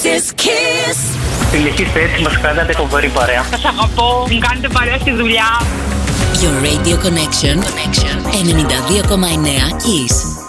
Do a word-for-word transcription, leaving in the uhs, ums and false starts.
Συνεχίστε έτσι, μας κάνατε φοβερή παρέα. Σας αγαπώ, μου κάνετε παρέα στη δουλειά. Your Radio Connection, Connection. ενενήντα δύο κόμμα εννέα Kiss.